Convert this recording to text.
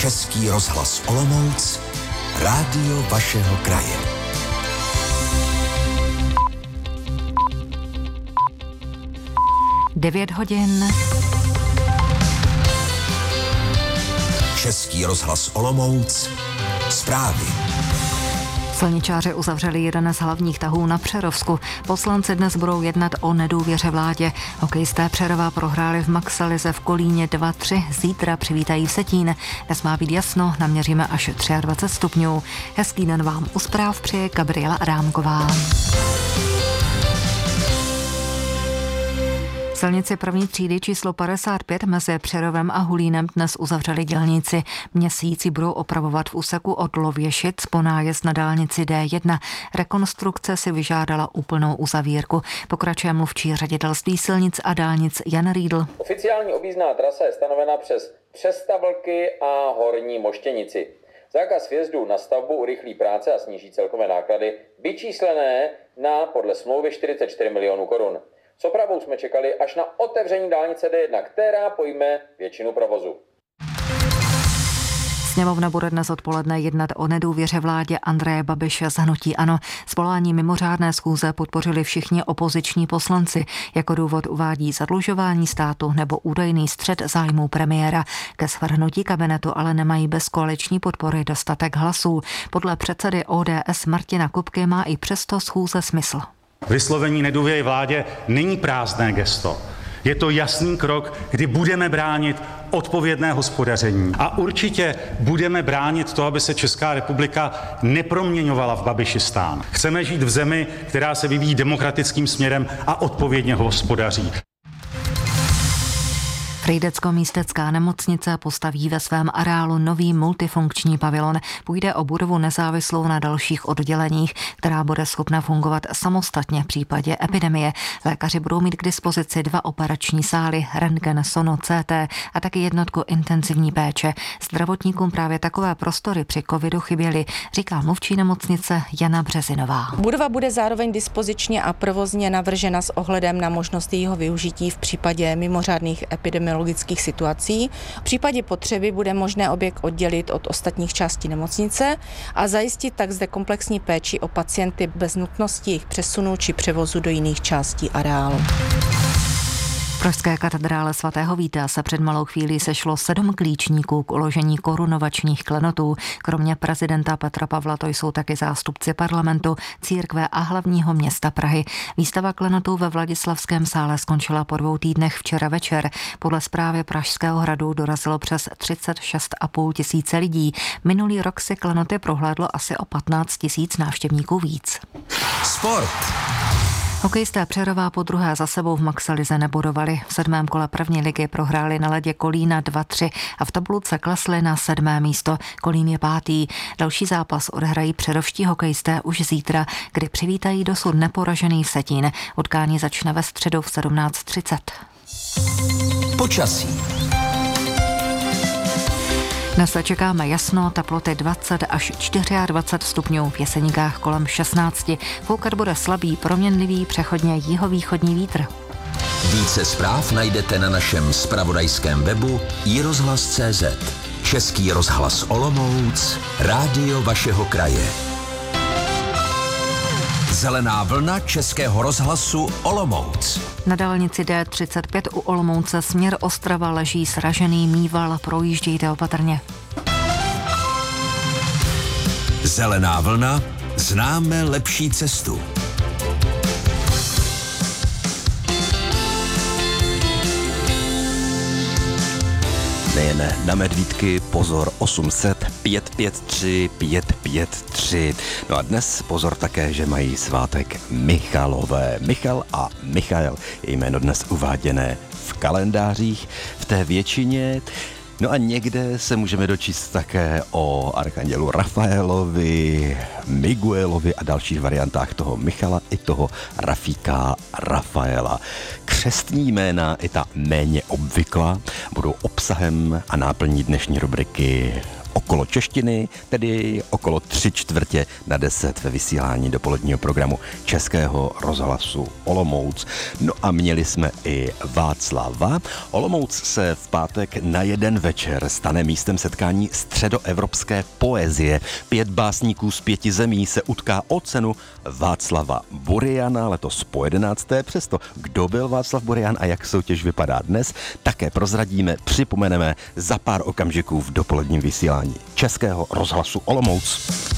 Český rozhlas Olomouc, rádio vašeho kraje. Devět hodin. Český rozhlas Olomouc, zprávy. Silničáři uzavřeli jeden z hlavních tahů na Přerovsku. Poslanci dnes budou jednat o nedůvěře vládě. Hokejisté Přerova prohráli v Maxalize v Kolíně 2-3. Zítra přivítají Vsetín. Dnes má být jasno, naměříme až 23 stupňů. Hezký den vám u zpráv přeje Gabriela Adámková. Silnici první třídy číslo 55 mezi Přerovem a Hulínem dnes uzavřeli dělníci. Měsíci budou opravovat v úseku od Lověšic po nájezd na dálnici D1. Rekonstrukce si vyžádala úplnou uzavírku. Pokračuje mluvčí ředitelství silnic a dálnic Jan Riedl. Oficiální objízdná trasa je stanovena přes Přestavlky a Horní Moštěnici. Zákaz vjezdu na stavbu urychlí práce a sníží celkové náklady, vyčíslené na podle smlouvy 44 milionů korun. S opravou jsme čekali až na otevření dálnice D1, která pojme většinu provozu. Sněmovna bude dnes odpoledne jednat o nedůvěře vládě Andreje Babiše z hnutí ANO. Svolání mimořádné schůze podpořili všichni opoziční poslanci. Jako důvod uvádí zadlužování státu nebo údajný střet zájmů premiéra. Ke svrhnutí kabinetu ale nemají bez koaliční podpory dostatek hlasů. Podle předsedy ODS Martina Kupky má i přesto schůze smysl. Vyslovení nedůvěry vládě není prázdné gesto. Je to jasný krok, kdy budeme bránit odpovědné hospodaření a určitě budeme bránit to, aby se Česká republika neproměňovala v Babišistán. Chceme žít v zemi, která se vyvíjí demokratickým směrem a odpovědně hospodaří. Frýdecko-místecká nemocnice postaví ve svém areálu nový multifunkční pavilon. Půjde o budovu nezávislou na dalších odděleních, která bude schopna fungovat samostatně v případě epidemie. Lékaři budou mít k dispozici 2 operační sály, rentgen, sono, CT a taky jednotku intenzivní péče. Zdravotníkům právě takové prostory při covidu chyběly, říká mluvčí nemocnice Jana Březinová. Budova bude zároveň dispozičně a provozně navržena s ohledem na možnost jejího využití v případě mimořádných epidemiologických situací. V případě potřeby bude možné objekt oddělit od ostatních částí nemocnice a zajistit tak zde komplexní péči o pacienty bez nutnosti jejich přesunu či převozu do jiných částí areálu. V pražské katedrále svatého Víta se před malou chvílí sešlo 7 klíčníků k uložení korunovačních klenotů. Kromě prezidenta Petra Pavla to jsou taky zástupci parlamentu, církve a hlavního města Prahy. Výstava klenotů ve Vladislavském sále skončila po 2 týdnech včera večer. Podle zprávy Pražského hradu dorazilo přes 36,5 tisíce lidí. Minulý rok si klenoty prohlédlo asi o 15 tisíc návštěvníků víc. Sport. Hokejisté Přerova po druhé za sebou v Maxalize nebodovali. V 7. kole první ligy prohráli na ledě Kolína 2-3 a v tabulce klesli na 7. místo. Kolín je 5. Další zápas odehrají přerovští hokejisté už zítra, kdy přivítají dosud neporažený Vsetín. Utkání začne ve středu v 17:30. Počasí. Dnes se čekáme jasno, teploty 20 až 24 stupňů, v Jeseníkách kolem 16. Foukat bude slabý, proměnlivý, přechodně jihovýchodní vítr. Více zpráv najdete na našem zpravodajském webu iRozhlas.cz. Český rozhlas Olomouc, rádio vašeho kraje. Zelená vlna Českého rozhlasu Olomouc. Na dálnici D35 u Olomouce směr Ostrava leží sražený Mýval, projíždějte opatrně. Zelená vlna, známe lepší cestu. Nejen na medvídky, pozor 800 553 553. No a dnes pozor také, že mají svátek Michalové. Michal a Michael je jméno dnes uváděné v kalendářích, v té většině. No a někde se můžeme dočíst také o arkandělu Rafaelovi, Miguelovi a dalších variantách toho Michala i toho Rafíka Rafaela. Křestní jména, i ta méně obvyklá, budou obsahem a náplní dnešní rubriky okolo češtiny, tedy okolo 9:45 ve vysílání dopoledního programu Českého rozhlasu Olomouc. No a měli jsme i Václava. Olomouc se v pátek na jeden večer stane místem setkání středoevropské poezie. 5 básníků z 5 zemí se utká o cenu Václava Buriana, letos po 11. Přesto, kdo byl Václav Burian a jak soutěž vypadá dnes, také prozradíme, připomeneme za pár okamžiků v dopoledním vysílání Českého rozhlasu Olomouc.